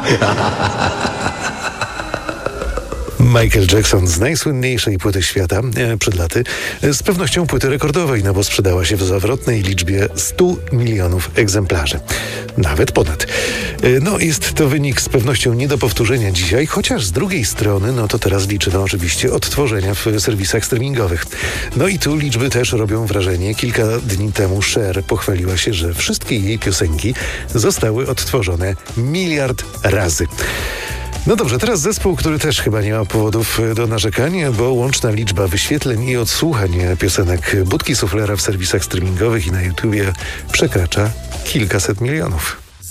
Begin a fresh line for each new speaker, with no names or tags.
Michael Jackson z najsłynniejszej płyty świata przed laty, z pewnością płyty rekordowej, no bo sprzedała się w zawrotnej liczbie 100 milionów egzemplarzy. Nawet ponad. No jest to wynik z pewnością nie do powtórzenia dzisiaj, chociaż z drugiej strony, no to teraz liczymy oczywiście odtworzenia w serwisach streamingowych. No i tu liczby też robią wrażenie. Kilka dni temu Cher pochwaliła się, że wszystkie jej piosenki zostały odtworzone 1 miliard razy. No dobrze, teraz zespół, który też chyba nie ma powodów do narzekania, bo łączna liczba wyświetleń i odsłuchań piosenek Budki Suflera w serwisach streamingowych i na YouTubie przekracza kilkaset milionów.